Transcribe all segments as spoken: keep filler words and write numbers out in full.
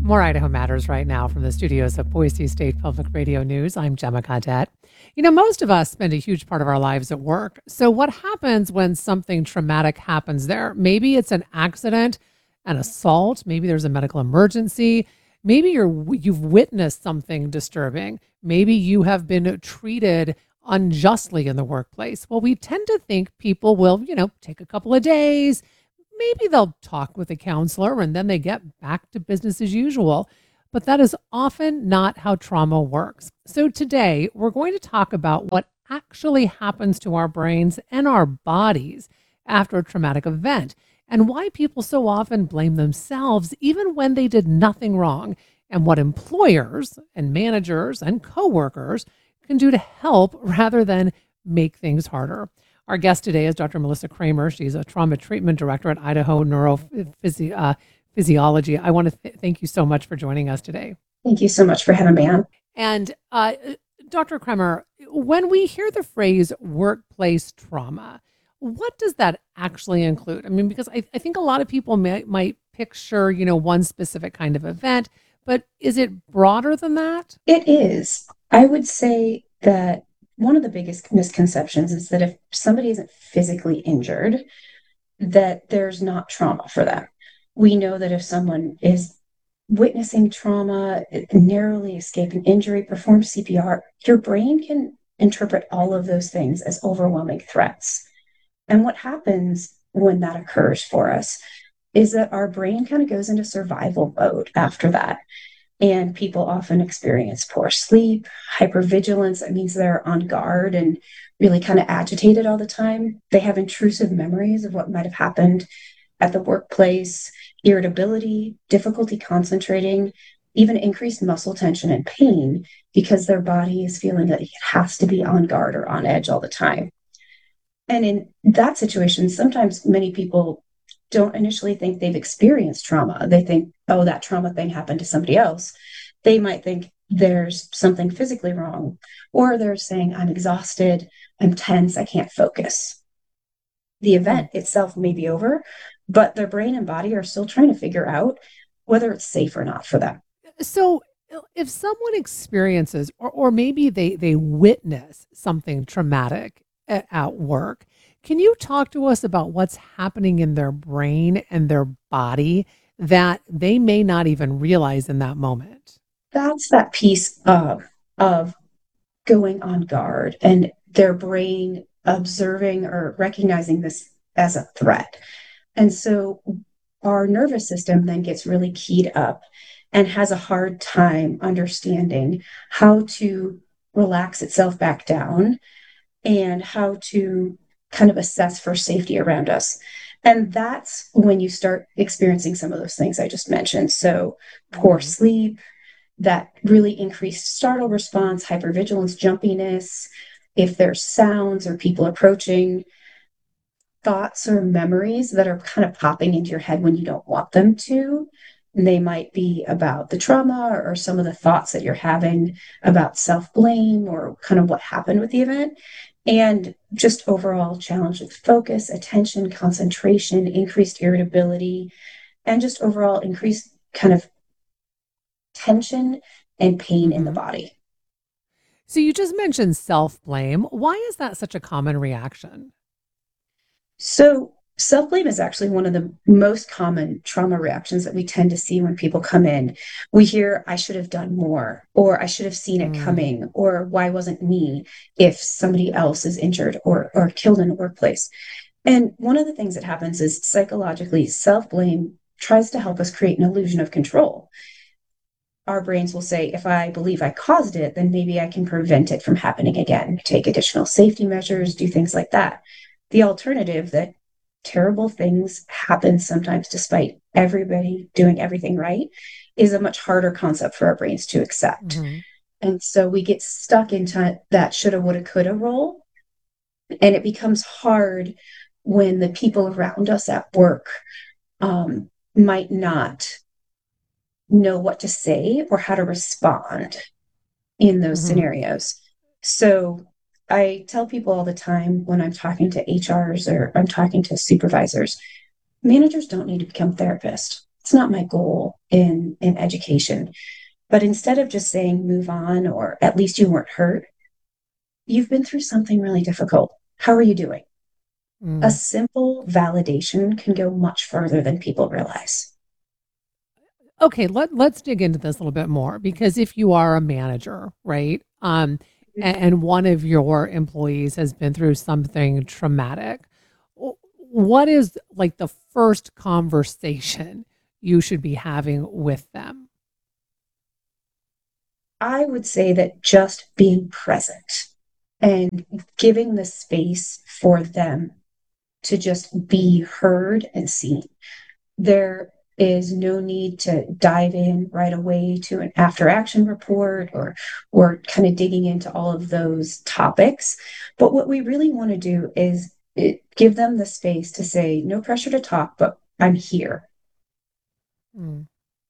More Idaho Matters right now from the studios of Boise State Public Radio News. I'm Gemma Cadet. You know, most of us spend a huge part of our lives at work. So what happens when something traumatic happens there? Maybe it's an accident, an assault, maybe there's a medical emergency, maybe you're you've witnessed something disturbing. Maybe you have been treated unjustly in the workplace. Well, we tend to think people will, you know, take a couple of days. Maybe they'll talk with a counselor and then they get back to business as usual. But that is often not how trauma works. So today, we're going to talk about what actually happens to our brains and our bodies after a traumatic event and why people so often blame themselves even when they did nothing wrong, and what employers and managers and coworkers can do to help rather than make things harder. Our guest today is Doctor Melissa Kramer. She's a trauma treatment director at Idaho Neurophysiology. Uh, Physiology. I want to th- thank you so much for joining us today. Thank you so much for having me on. And uh, Doctor Kramer, when we hear the phrase workplace trauma, what does that actually include? I mean, because I, I think a lot of people may, might picture, you know, one specific kind of event, but is it broader than that? It is. I would say that one of the biggest misconceptions is that if somebody isn't physically injured, that there's not trauma for them. We know that if someone is witnessing trauma, narrowly escaping injury, perform C P R, your brain can interpret all of those things as overwhelming threats. And what happens when that occurs for us is that our brain kind of goes into survival mode after that. And people often experience poor sleep, hypervigilance. That means they're on guard and really kind of agitated all the time. They have intrusive memories of what might have happened at the workplace, irritability, difficulty concentrating, even increased muscle tension and pain because their body is feeling that it has to be on guard or on edge all the time. And in that situation, sometimes many people don't initially think they've experienced trauma. They think, oh, that trauma thing happened to somebody else. They might think there's something physically wrong, or they're saying, I'm exhausted, I'm tense, I can't focus. The event itself may be over, but their brain and body are still trying to figure out whether it's safe or not for them. So if someone experiences, or, or maybe they, they witness something traumatic at, at work, can you talk to us about what's happening in their brain and their body that they may not even realize in that moment? That's that piece of, of going on guard and their brain observing or recognizing this as a threat. And so our nervous system then gets really keyed up and has a hard time understanding how to relax itself back down and how to kind of assess for safety around us. And that's when you start experiencing some of those things I just mentioned. So poor mm-hmm. sleep, that really increased startle response, hypervigilance, jumpiness, if there's sounds or people approaching, thoughts or memories that are kind of popping into your head when you don't want them to. And they might be about the trauma or, or some of the thoughts that you're having about self-blame or kind of what happened with the event. And just overall challenge with focus, attention, concentration, increased irritability, and just overall increased kind of tension and pain mm-hmm. in the body. So you just mentioned self-blame. Why is that such a common reaction? So self-blame is actually one of the most common trauma reactions that we tend to see when people come in. We hear, I should have done more, or I should have seen it mm. coming, or why wasn't me if somebody else is injured or, or killed in a workplace? And one of the things that happens is psychologically, self-blame tries to help us create an illusion of control. Our brains will say, if I believe I caused it, then maybe I can prevent it from happening again, take additional safety measures, do things like that. The alternative, that terrible things happen sometimes despite everybody doing everything right, is a much harder concept for our brains to accept. Mm-hmm. And so we get stuck into that shoulda, woulda, coulda role. And it becomes hard when the people around us at work um, might not know what to say or how to respond in those mm-hmm. scenarios. So I tell people all the time when I'm talking to H Rs or I'm talking to supervisors, managers don't need to become therapists. it's not my goal in in education. But instead of just saying move on, or at least you weren't hurt, you've been through something really difficult. How are you doing? A Mm. simple validation can go much further than people realize. Okay, let let's dig into this a little bit more because if you are a manager, right? Um, a- and one of your employees has been through something traumatic, w- what is like the first conversation you should be having with them? I would say that just being present and giving the space for them to just be heard and seen. There is no need to dive in right away to an after action report or or kind of digging into all of those topics. But what we really want to do is it, give them the space to say, no pressure to talk, but I'm here. Mm.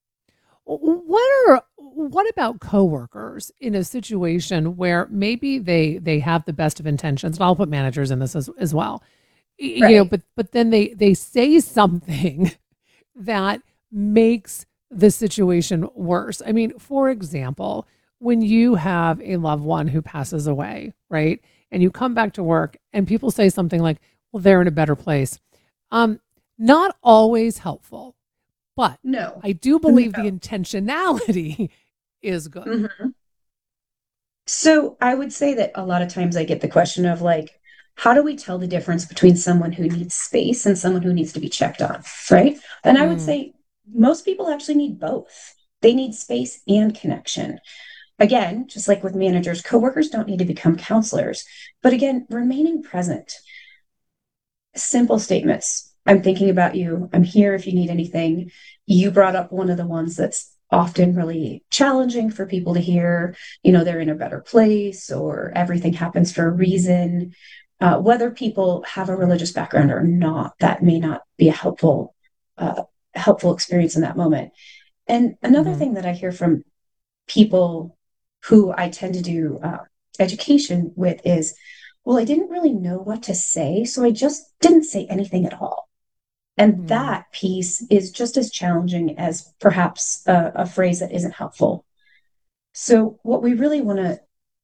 W- What are what about coworkers in a situation where maybe they they have the best of intentions, and I'll put managers in this as, as well. Y- You know, Right. but but then they they say something that makes the situation worse. I mean, for example, when you have a loved one who passes away, right? And you come back to work and people say something like, well, they're in a better place. Um, Not always helpful, but No. I do No. believe the intentionality is good. Mhm. So I would say that a lot of times I get the question of like, how do we tell the difference between someone who needs space and someone who needs to be checked on? Right. And I would Mm, say most people actually need both. They need space and connection. Again, just like with managers, coworkers don't need to become counselors. But again, remaining present, simple statements. I'm thinking about you. I'm here if you need anything. You brought up one of the ones that's often really challenging for people to hear. You know, they're in a better place or everything happens for a reason. Uh, whether people have a religious background or not, that may not be a helpful, uh, helpful experience in that moment. And another mhm, thing that I hear from people who I tend to do uh, education with is, well, I didn't really know what to say, so I just didn't say anything at all. And mm. that piece is just as challenging as perhaps a, a phrase that isn't helpful. So, what we really want to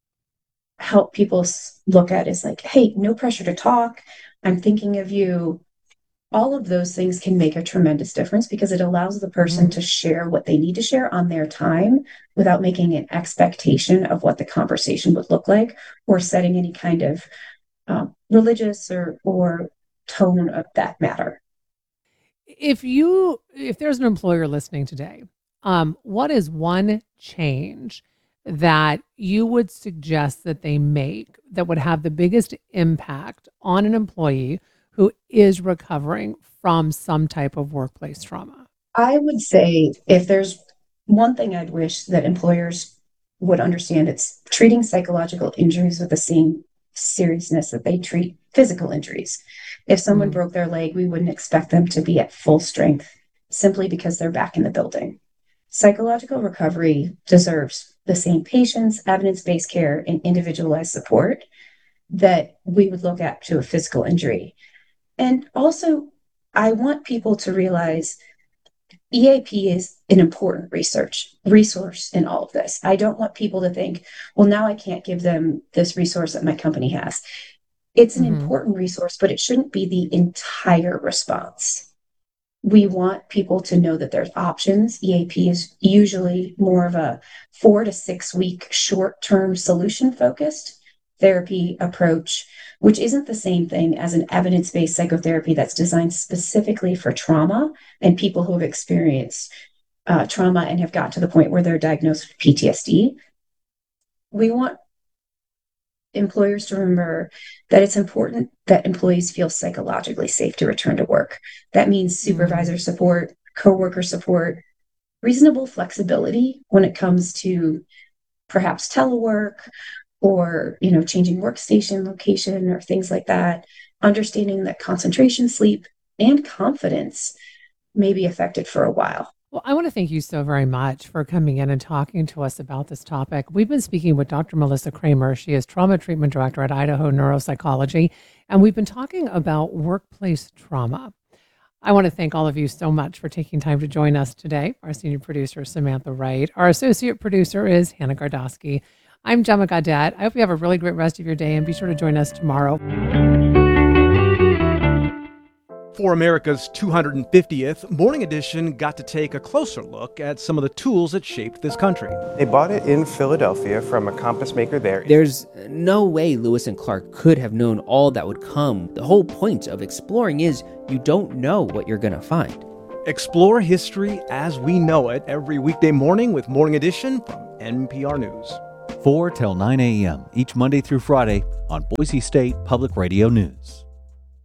help people look at is like, hey, no pressure to talk. I'm thinking of you. All of those things can make a tremendous difference because it allows the person Mhm. to share what they need to share on their time without making an expectation of what the conversation would look like or setting any kind of um, religious or or tone of that matter. If you if there's an employer listening today, um, what is one change that you would suggest that they make that would have the biggest impact on an employee who is recovering from some type of workplace trauma? I would say if there's one thing I'd wish that employers would understand, it's treating psychological injuries with the same seriousness that they treat physical injuries. If someone Mm, broke their leg, we wouldn't expect them to be at full strength simply because they're back in the building. Psychological recovery deserves the same patience, evidence based care, and individualized support that we would look at to a physical injury. And also, I want people to realize E A P is an important research resource in all of this. I don't want people to think, well, now I can't give them this resource that my company has. It's an mhm, important resource, but it shouldn't be the entire response. We want people to know that there's options. E A P is usually more of a four to six week short term solution focused therapy approach, which isn't the same thing as an evidence based psychotherapy that's designed specifically for trauma and people who have experienced uh, trauma and have got to the point where they're diagnosed with P T S D. We want employers to remember that it's important that employees feel psychologically safe to return to work. That means mm. supervisor support, coworker support, reasonable flexibility when it comes to perhaps telework or you know changing workstation location or things like that. Understanding that concentration, sleep, and confidence may be affected for a while. Well, I want to thank you so very much for coming in and talking to us about this topic. We've been speaking with Doctor Melissa Kramer. She is trauma treatment director at Idaho Neuropsychology, and we've been talking about workplace trauma. I want to thank all of you so much for taking time to join us today. Our senior producer, Samantha Wright. Our associate producer is Hannah Gardosky. I'm Gemma Gaudette. I hope you have a really great rest of your day, and be sure to join us tomorrow. For America's two hundred fiftieth, Morning Edition got to take a closer look at some of the tools that shaped this country. They bought it in Philadelphia from a compass maker there. There's no way Lewis and Clark could have known all that would come. The whole point of exploring is you don't know what you're going to find. Explore history as we know it every weekday morning with Morning Edition from N P R News. four till nine a.m. each Monday through Friday on Boise State Public Radio News.